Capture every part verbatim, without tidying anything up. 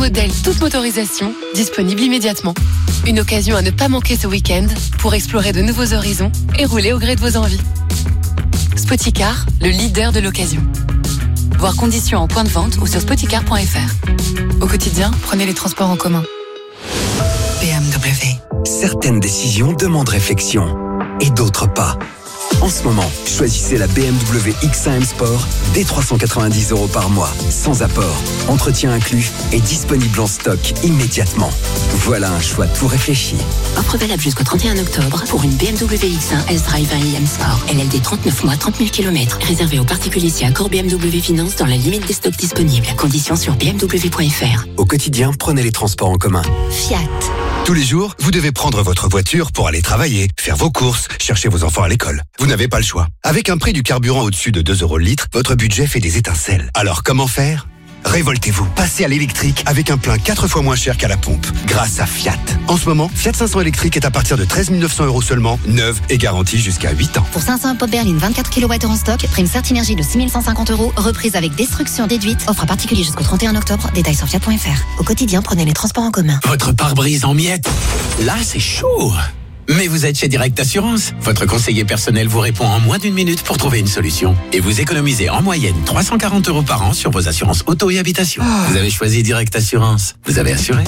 modèles, toutes motorisations, disponibles immédiatement. Une occasion à ne pas manquer ce week-end pour explorer de nouveaux horizons et rouler au gré de vos envies. Spoticar, le leader de l'occasion. Voir conditions en point de vente ou sur spoticar point f r. Au quotidien, prenez les transports en commun. B M W. Certaines décisions demandent réflexion et d'autres pas. En ce moment, choisissez la B M W X un M Sport dès trois cent quatre-vingt-dix euros par mois, sans apport, entretien inclus et disponible en stock immédiatement. Voilà un choix tout réfléchi. Offre valable jusqu'au trente et un octobre pour une B M W X un S-Drive un i M Sport. L L D trente-neuf mois, trente mille kilomètres. Réservé aux particuliers si accord B M W Finance dans la limite des stocks disponibles. Conditions sur b m w point f r. Au quotidien, prenez les transports en commun. Fiat. Tous les jours, vous devez prendre votre voiture pour aller travailler, faire vos courses, chercher vos enfants à l'école. Vous n'avez pas le choix. Avec un prix du carburant au-dessus de deux euros le litre, votre budget fait des étincelles. Alors comment faire ? Révoltez-vous. Passez à l'électrique avec un plein quatre fois moins cher qu'à la pompe. Grâce à Fiat. En ce moment, Fiat cinq cents électrique est à partir de treize mille neuf cents euros seulement, neuve et garantie jusqu'à huit ans. Pour cinq cents pop berline vingt-quatre kilowattheures en stock, prime Certinergie de six mille cent cinquante euros, reprise avec destruction déduite. Offre à particulier jusqu'au trente et un octobre. Détails sur fiat point f r. Au quotidien, prenez les transports en commun. Votre pare-brise en miettes. Là, c'est chaud. Mais vous êtes chez Direct Assurance. Votre conseiller personnel vous répond en moins d'une minute pour trouver une solution. Et vous économisez en moyenne trois cent quarante euros par an sur vos assurances auto et habitation. Oh. Vous avez choisi Direct Assurance. Vous avez assuré.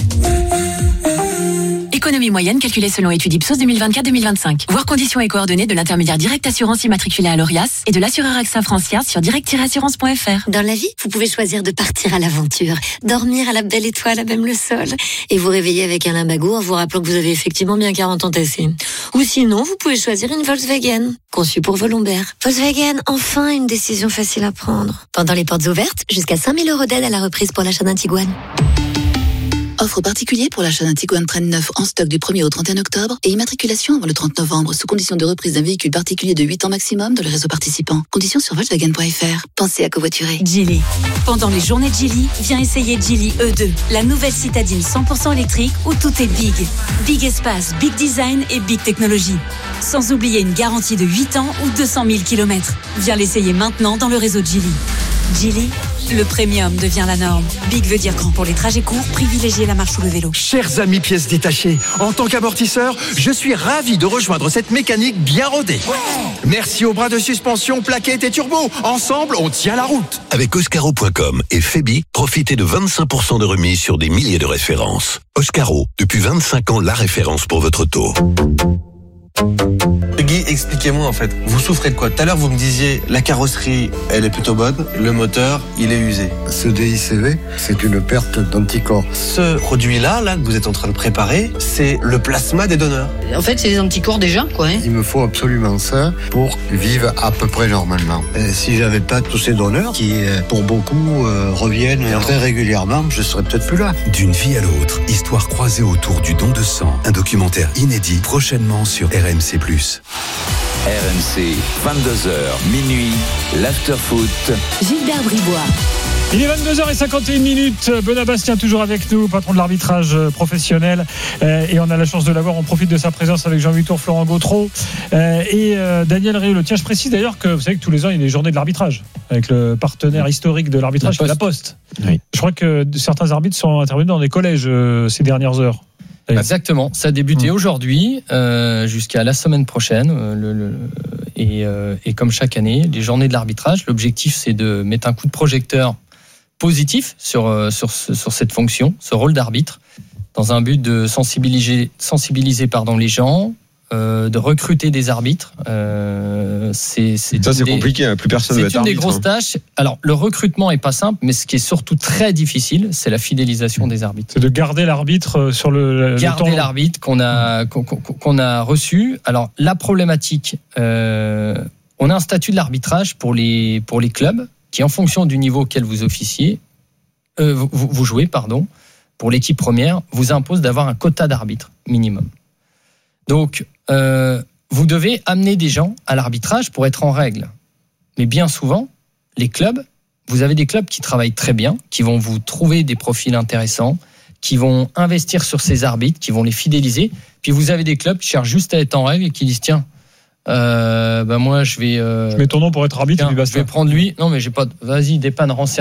Économie moyenne calculée selon étude Ipsos deux mille vingt-quatre deux mille vingt-cinq. Voir conditions et coordonnées de l'intermédiaire Direct Assurance immatriculé à l'Orias et de l'assureur AXA Francia sur direct tiret assurance point f r. Dans la vie, vous pouvez choisir de partir à l'aventure, dormir à la belle étoile à même le sol et vous réveiller avec un limbago en vous rappelant que vous avez effectivement bien quarante ans tassés. Ou sinon, vous pouvez choisir une Volkswagen, conçue pour vos lombaires. Volkswagen, enfin une décision facile à prendre. Pendant les portes ouvertes, jusqu'à cinq mille euros d'aide à la reprise pour l'achat d'un Tiguan. Offre particulier pour l'achat d'un Tiguan Train neuf en stock du premier au trente et un octobre et immatriculation avant le trente novembre sous condition de reprise d'un véhicule particulier de huit ans maximum dans le réseau participant. Conditions sur volkswagen point f r. Pensez à covoiturer. Geely. Pendant les journées de Geely, viens essayer Geely E deux, la nouvelle citadine cent pour cent électrique où tout est big. Big espace, big design et big technologie. Sans oublier une garantie de huit ans ou deux cent mille kilomètres. Viens l'essayer maintenant dans le réseau Geely. Geely, le premium devient la norme. Big veut dire grand pour les trajets courts, privilégiez la marche ou le vélo. Chers amis pièces détachées, en tant qu'amortisseur, je suis ravi de rejoindre cette mécanique bien rodée. Merci aux bras de suspension, plaquettes et turbo. Ensemble, on tient la route. Avec Oscaro point com et Febi, profitez de vingt-cinq pour cent de remise sur des milliers de références. Oscaro, depuis vingt-cinq ans, la référence pour votre auto. Guy, expliquez-moi en fait, vous souffrez de quoi ? Tout à l'heure vous me disiez la carrosserie elle est plutôt bonne, le moteur il est usé. Ce D I C V, c'est une perte d'anticorps. Ce produit-là, là, que vous êtes en train de préparer, c'est le plasma des donneurs. En fait c'est des anticorps déjà quoi. Hein. Il me faut absolument ça pour vivre à peu près normalement. Et si j'avais pas tous ces donneurs qui pour beaucoup euh, reviennent très régulièrement, je serais peut-être plus là. D'une vie à l'autre, histoire croisée autour du don de sang, un documentaire inédit prochainement sur R M C plus. R M C, vingt-deux heures, minuit, l'after-foot. Gilbert Bribois. Il est vingt-deux heures cinquante et une minutes. Benoît Bastien toujours avec nous, patron de l'arbitrage professionnel. Euh, et on a la chance de l'avoir. On profite de sa présence avec Jean Vuittour, Florent Gautreau euh, et euh, Daniel Riolo. Tiens, je précise d'ailleurs que vous savez que tous les ans, il y a des journées de l'arbitrage avec le partenaire historique de l'arbitrage, qui est la Poste. Oui. Je crois que certains arbitres sont intervenus dans des collèges euh, ces dernières heures. Exactement, ça a débuté mmh. aujourd'hui euh, jusqu'à la semaine prochaine euh, le, le, et, euh, et comme chaque année, les journées de l'arbitrage, l'objectif c'est de mettre un coup de projecteur positif sur, euh, sur, sur cette fonction, ce rôle d'arbitre, dans un but de sensibiliser, sensibiliser pardon, les gens, euh, de recruter des arbitres. Euh, c'est, c'est ça c'est des, compliqué, hein. Plus personne ne va être arbitre. C'est une des grosses hein. tâches. Alors le recrutement est pas simple, mais ce qui est surtout très difficile, c'est la fidélisation des arbitres. C'est de garder l'arbitre sur le, le garder temps. l'arbitre qu'on a qu'on, qu'on a reçu. Alors la problématique, euh, on a un statut de l'arbitrage pour les pour les clubs qui, en fonction du niveau auquel vous officiez, euh, vous, vous jouez, pardon, pour l'équipe première, vous impose d'avoir un quota d'arbitres minimum. Donc euh, vous devez amener des gens à l'arbitrage pour être en règle. Mais bien souvent, les clubs, vous avez des clubs qui travaillent très bien, qui vont vous trouver des profils intéressants, qui vont investir sur ces arbitres, qui vont les fidéliser. Puis vous avez des clubs qui cherchent juste à être en règle et qui disent tiens, euh, ben moi je vais. Euh, je mets ton nom pour être arbitre. Tiens, je vais prendre lui. Non mais j'ai pas. Vas-y, dépanne, rends service.